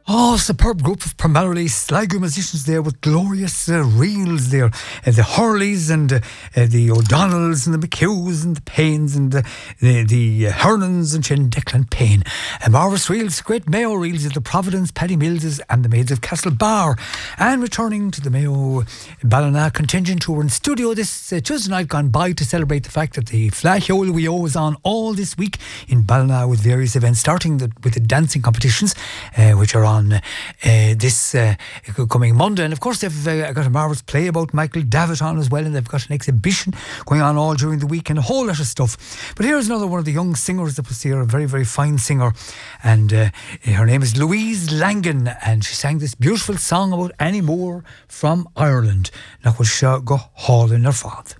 Oh, superb group of primarily Sligo musicians there with glorious reels there. The Hurleys and the O'Donnells and the McHughes and the Paynes and the Hernans and Declan Payne. And Marvis reels, great Mayo reels of the Providence, Paddy Millses and the Maids of Castlebar. And returning to the Mayo Ballina contingent who were in studio this Tuesday night gone by to celebrate the fact that the Flahole we owe is on all this week in Ballina with various events, starting with the dancing competitions, which are on this coming Monday. And of course they've got a marvellous play about Michael Davitt on as well, and they've got an exhibition going on all during the week and a whole lot of stuff. But here's another one of the young singers that was here, a very, very fine singer, and her name is Louise Langan, and she sang this beautiful song about Annie Moore from Ireland. Now we'll go hall in her father.